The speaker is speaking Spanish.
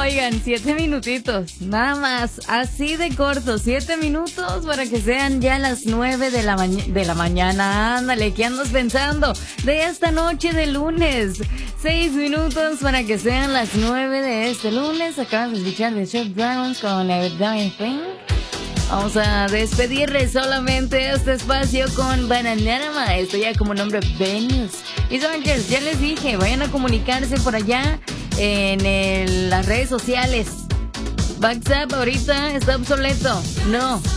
Oigan, 7 minutitos, nada más, así de corto, 7 minutos para que sean ya las 9 de la mañana. Ándale, ¿qué andas pensando? De esta noche de lunes, 6 minutos para que sean las 9 de este lunes. Acabas de escuchar The Shop Dragons con Everyday Thing. Vamos a despedirle solamente este espacio con Bananarama. Esto ya como nombre Venus. Y Bunkers, ya les dije, vayan a comunicarse por allá en las redes sociales. WhatsApp ahorita está obsoleto. No,